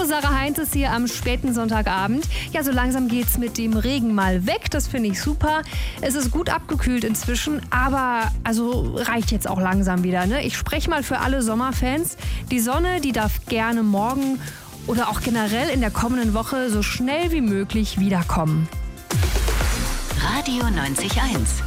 Sarah Heinz ist hier am späten Sonntagabend. Ja, so langsam geht's mit dem Regen mal weg. Das finde ich super. Es ist gut abgekühlt inzwischen, aber also reicht jetzt auch langsam wieder. Ne? Ich spreche mal für alle Sommerfans. Die Sonne, die darf gerne morgen oder auch generell in der kommenden Woche so schnell wie möglich wiederkommen. Radio 90.1